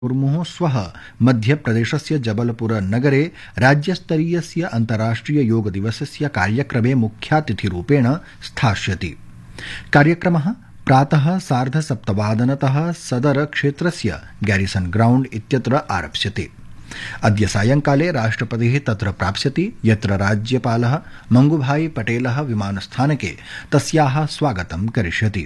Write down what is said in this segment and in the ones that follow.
मुर्मुः श्वः मध्यप्रदेशस्य जबलपुर नगरे राज्यस्तरीयस्य अन्ताराष्ट्रिय योग दिवसस्य कार्यक्रमे मुख्यातिथिरूपेण स्थास्यति। कार्यक्रमः प्रातः 7:30 सदर क्षेत्रस्य गैरिसन ग्राउंड इत्यत्र आरप्स्यते। अद्य सायंकाले राष्ट्रपतिः तत्र प्राप्स्यति, यत्र राज्यपालः मंगूभाई पटेलः विमानस्थानके तस्याः स्वागतं करिष्यति।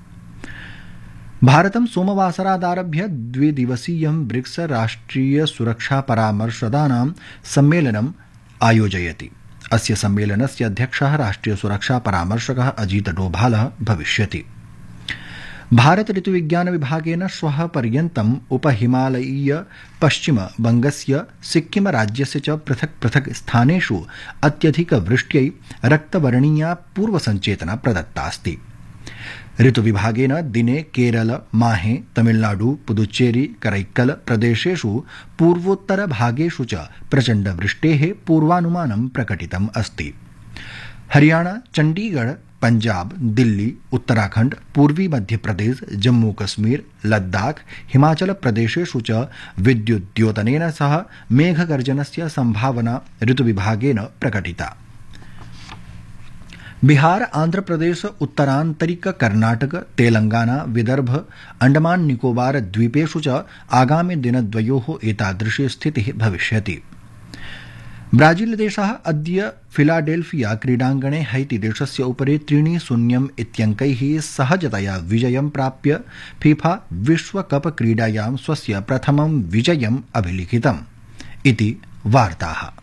भारतं सोमवासरादारभ्य द्विदिवसीयं ब्रिक्स राष्ट्रिय सुरक्षा परामर्शदानां सम्मेलनम् आयोजयति। अस्य सम्मेलनस्य अध्यक्षः राष्ट्रिय सुरक्षा परामर्शकः अजीत डोभालः भविष्यति। भारत ऋतुविज्ञान विभागेन श्वः पर्यन्तम् उपहिमालयीय पश्चिम बंगस्य सिक्किम राज्यस्य च पृथक् पृथक् स्थानेषु अत्यधिक वृष्ट्यै रक्तवर्णीया पूर्वसञ्चेतना प्रदत्तास्ति। ऋतुविभागेन दिने केरल, माहे, तमिलनाडु, पुदुच्चेरी, करैक्कल प्रदेशेषु पूर्वोत्तर भागेषु च प्रचण्ड वृष्टेः पूर्वानुमानं प्रकटितम् अस्ति। हरियाणा, चण्डीगढ़, पंजाब, दिल्ली, उत्तराखंड, पूर्वी मध्यप्रदेश, जम्मू कश्मीर, लद्दाख, हिमाचल प्रदेशेषु च विद्युद्योतनेन सह मेघगर्जनस्य संभावना ऋतुविभागेन प्रकटिता। बिहार, आंध्र प्रदेश, उत्तरांतरिक कर्नाटक, तेलंगाना, विदर्भ, अंडमान निकोबार द्वीपेषु च आगामि दिनद्वयोः एतादृशी स्थितिः भविष्यति। ब्राजीलदेशः अद्य फिलाडेल्फिया क्रीडाङ्गणे हैती देशस्य उपरि 3-0 इत्यङ्कैः सहजतया विजयं प्राप्य फीफा विश्वकप क्रीडायां स्वस्य प्रथमं विजयम् अभिलिखितम् इति वार्ताः।